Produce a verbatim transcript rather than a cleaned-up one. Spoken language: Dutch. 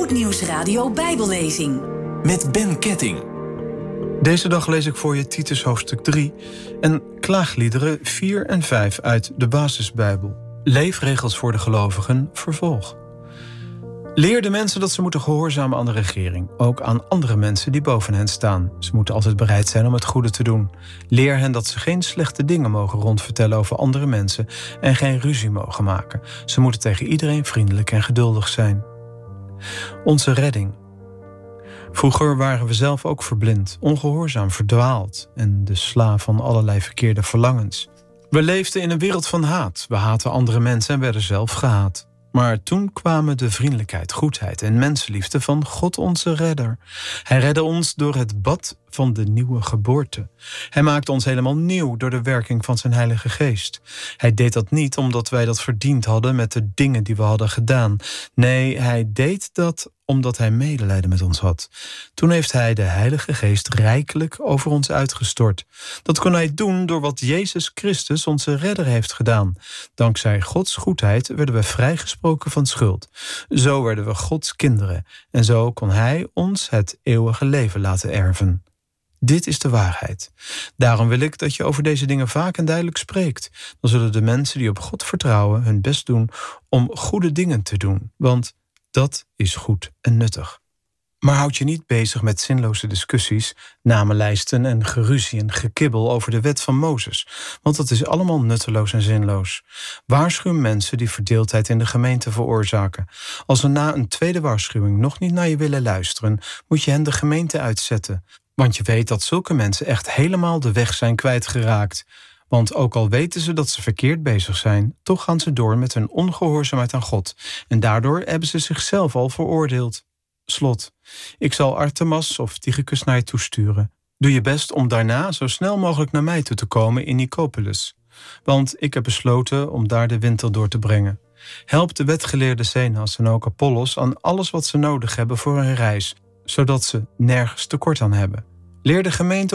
Goed Nieuws Radio Bijbellezing. Met Ben Ketting. Deze dag lees ik voor je Titus hoofdstuk drie en klaagliederen vier en vijf uit de basisbijbel. Leefregels voor de gelovigen, vervolg. Leer de mensen dat ze moeten gehoorzamen aan de regering, ook aan andere mensen die boven hen staan. Ze moeten altijd bereid zijn om het goede te doen. Leer hen dat ze geen slechte dingen mogen rondvertellen over andere mensen en geen ruzie mogen maken. Ze moeten tegen iedereen vriendelijk en geduldig zijn. Onze redding. Vroeger waren we zelf ook verblind, ongehoorzaam, verdwaald en de slaaf van allerlei verkeerde verlangens. We leefden in een wereld van haat. We haatten andere mensen en werden zelf gehaat. Maar toen kwamen de vriendelijkheid, goedheid en mensenliefde van God onze redder. Hij redde ons door het bad van de nieuwe geboorte. Hij maakte ons helemaal nieuw door de werking van zijn Heilige Geest. Hij deed dat niet omdat wij dat verdiend hadden met de dingen die we hadden gedaan. Nee, hij deed dat omdat hij medelijden met ons had. Toen heeft hij de Heilige Geest rijkelijk over ons uitgestort. Dat kon hij doen door wat Jezus Christus, onze redder, heeft gedaan. Dankzij Gods goedheid werden we vrijgesproken van schuld. Zo werden we Gods kinderen. En zo kon hij ons het eeuwige leven laten erven. Dit is de waarheid. Daarom wil ik dat je over deze dingen vaak en duidelijk spreekt. Dan zullen de mensen die op God vertrouwen hun best doen om goede dingen te doen. Want dat is goed en nuttig. Maar houd je niet bezig met zinloze discussies, namenlijsten en geruzie en gekibbel over de wet van Mozes. Want dat is allemaal nutteloos en zinloos. Waarschuw mensen die verdeeldheid in de gemeente veroorzaken. Als ze na een tweede waarschuwing nog niet naar je willen luisteren, moet je hen de gemeente uitzetten. Want je weet dat zulke mensen echt helemaal de weg zijn kwijtgeraakt. Want ook al weten ze dat ze verkeerd bezig zijn, toch gaan ze door met hun ongehoorzaamheid aan God. En daardoor hebben ze zichzelf al veroordeeld. Slot. Ik zal Artemas of Tychicus naar je toesturen. Doe je best om daarna zo snel mogelijk naar mij toe te komen in Nicopolis. Want ik heb besloten om daar de winter door te brengen. Help de wetgeleerde Zenas en ook Apollos aan alles wat ze nodig hebben voor hun reis, zodat ze nergens tekort aan hebben. Leer de gemeente